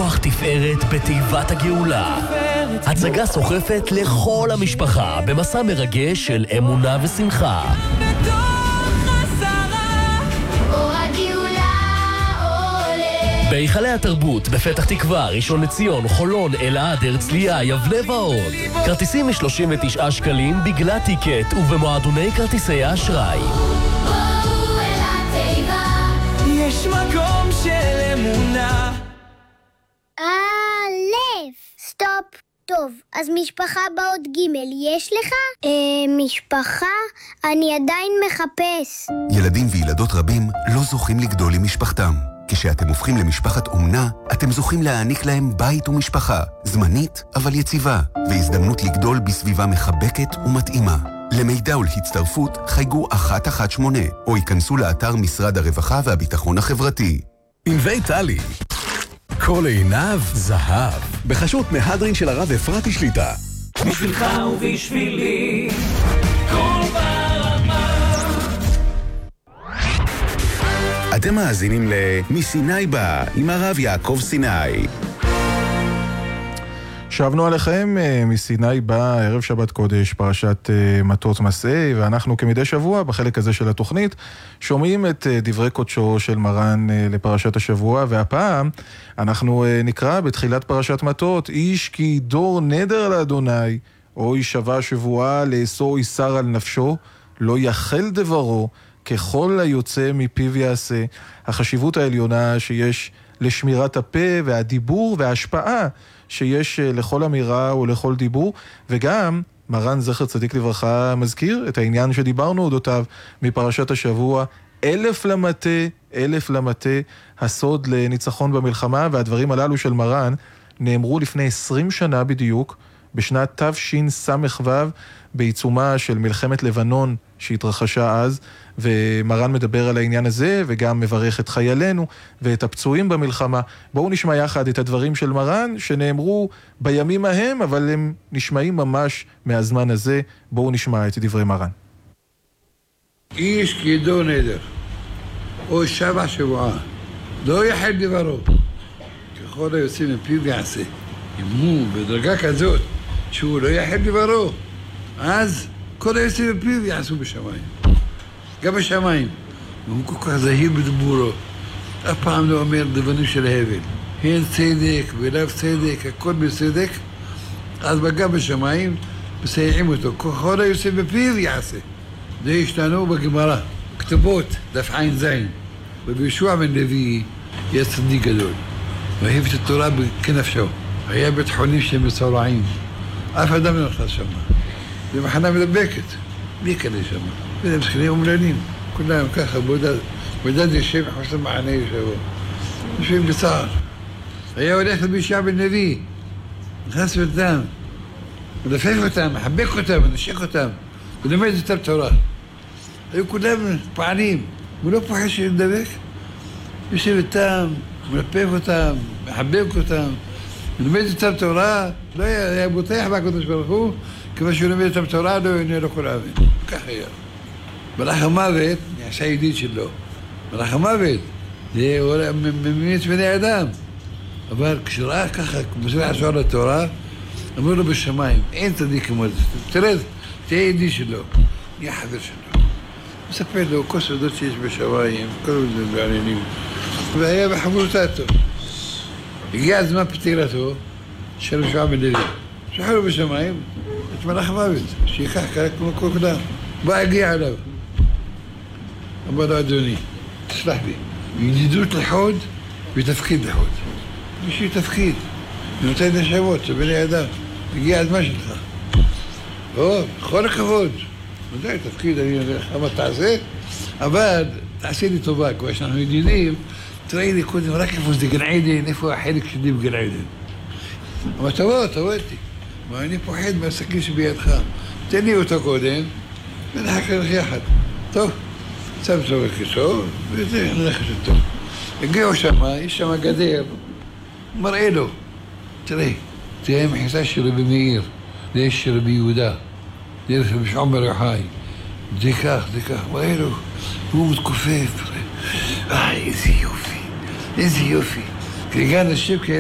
כוח תפארת בתיבת הגאולה. הצגה סוחפת לכל המשפחה במסע מרגש של אמונה ושמחה. בהיכלי התרבות בפתח תקווה, ראשון לציון, חולון, אלעד, הרצליה, יבנה ועוד. כרטיסים מ-39 שקלים בגלל טיקט ובמועדוני כרטיסי האשראי. יש מקום של אמונה. סטופ. טוב, אז משפחה באות ג' יש לך? משפחה? אני עדיין מחפש. ילדים וילדות רבים לא זוכים לגדול עם משפחתם. כשאתם הופכים למשפחת אומנה, אתם זוכים להעניק להם בית ומשפחה, זמנית אבל יציבה, והזדמנות לגדול בסביבה מחבקת ומתאימה. למידע ולהצטרפות חייגו 118 או ייכנסו לאתר משרד הרווחה והביטחון החברתי. ענבי טלי, כל עיניו זהב, בחשות מהדרין של הרב אפרתי שליטה. בשבילך ובשבילי כל ברמה. אתם מאזינים מסיני בא עם הרב יעקב סיני. שבנו עליכם מסיני בא, ערב שבת קודש, פרשת מטות מסעי, ואנחנו כמדי שבוע בחלק הזה של התוכנית שומעים את דברי קודשו של מרן לפרשת השבוע, והפעם אנחנו נקרא בתחילת פרשת מטות: איש כי דור נדר לאדוני, או ישבע שבועה לאסור איסר על נפשו, לא יחל דברו, ככל היוצא מפיו יעשה. החשיבות העליונה שיש לשמירת הפה והדיבור וההשפעה שיש לכל אמירה ולכל דיבור, וגם מרן זכר צדיק לברכה מזכיר את העניין שדיברנו אודותיו מפרשת השבוע: 1000 למטה, 1000 למטה, הסוד לניצחון במלחמה. והדברים הללו של מרן נאמרו לפני 20 שנה בדיוק, בשנת תשס"ו, בעיצומה של מלחמת לבנון שהתרחשה אז, ומרן מדבר על העניין הזה וגם מברך את חיילינו ואת הפצועים במלחמה. בואו נשמע יחד את הדברים של מרן שנאמרו בימים ההם, אבל הם נשמעים ממש מהזמן הזה. בואו נשמע את דברי מרן. איש כי דור נדר או שבע שבועה לא יחל דברו, ככל היוצאים מפיו יעשה. אם הוא בדרגה כזאת שהוא לא יחל דברו, אז כל היוצאים מפיו יעשו בשמיים, גם בשמיים. והוא כל כך זהיר בדבורו, אף פעם לא אומר דברים של הבל, הן צדק ולאו צדק, הכל בסדק. אז גם בשמיים מסייעים אותו, כל היוצאים מפיו יעשה. זה השתנו בגמרא, כתובות דף עין זין. ובישוע בן לוי היה צדיק גדול, ואהב את התורה כנפשו, היה בית חולים של מצורעים, אף אדם לא נכנס שם, זה מחנה מדבקת, מי כאלה שם? והם זקנים אומללים, כולם ככה בודד יושב מחוץ למחנה יושבו, יושבים בצער. היה הולך לבישוע בן לוי, נכנס אותם, מדפף אותם, מחבק אותם, מנשק אותם, ולמד אותם תורה. היו כולם פעלים, הוא לא פוחד שידבק, יושב איתם, מלפף אותם, מחבק אותם, לומד אותם תורה, לא היה בוטח בקדוש ברוך הוא, כמו שהוא לומד אותם תורה, לא יענה לו כל אבן. כך היה. מלאך המוות, נעשה ידיד שלו. מלאך המוות, זה ממיץ בני אדם. אבל כשראה ככה, מסביב עשור לתורה, אמרו לו בשמיים, אין צדיק כמו זה. תרד, תהיה ידיד שלו, נהיה חבר שלו. מספר לו כל סודות שיש בשמיים, כל מיני בעניינים. והיה בחברותתו. הגיע הזמן פטירתו של ישוע בן לוי. שלחו לו בשמיים את מלאך המוות, שיקח כמו כל כולם. בא הגיע אליו. אמר לו, אדוני, תסלח לי, ידידות לחוד ותפקיד לחוד. בשביל תפקיד, ונותן נשמות, זה בני אדם. הגיע הזמן שלך. בכל הכבוד. ודאי, תפקיד, אני יודע לך מה תעשה, אבל תעשה לי טובה, כמו שאנחנו ידידים, תראי לי קודם רק איפה זה גן עדן, איפה החלק שלי בגן עדן. אבל תבוא איתי. מה, אני פוחד מהסכין שבידך. תן לי אותו קודם, ונחכה לך יחד. טוב, שם אותו בכיסו, וזה, נלכת אותו. הגיעו שם, יש שם גדר, מראה לו, תראה המחיסה של רבי מאיר, זה יש של רבי יהודה. זה בשעון בר יוחאי, זה כך, מראה לו, הוא מתכופף, איזה יופי, כי הגענו לשם